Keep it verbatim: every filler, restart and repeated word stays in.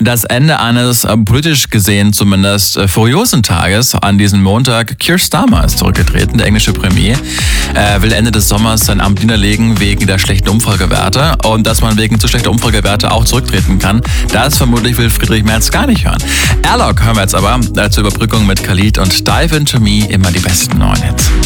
Das Ende eines äh, politisch gesehen zumindest äh, furiosen Tages an diesem Montag. Keir Starmer ist zurückgetreten, der englische Premier. Er will Ende des Sommers sein Amt niederlegen wegen der schlechten Umfragewerte. Und dass man wegen zu schlechter Umfragewerte auch zurücktreten kann, das vermutlich will Friedrich Merz gar nicht hören. Airlock hören wir jetzt aber äh, zur Überbrückung mit Khalid und Dive Into Me, immer die besten neuen Hits.